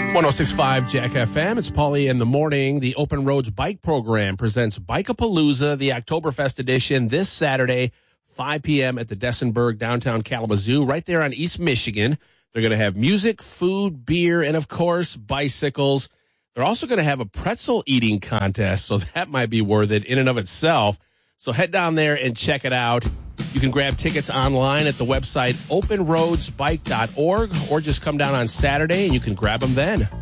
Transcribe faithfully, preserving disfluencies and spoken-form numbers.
one oh six point five Jack F M. It's Paulie in the morning. The Open Roads Bike Program presents Bike-a-Palooza, the Oktoberfest edition, this Saturday, five p.m. at the Dessenberg, downtown Kalamazoo, right there on East Michigan. They're going to have music, food, beer, and, of course, bicycles. They're also going to have a pretzel eating contest, so that might be worth it in and of itself. So head down there and check it out. You can grab tickets online at the website open roads bike dot org or just come down on Saturday and you can grab them then.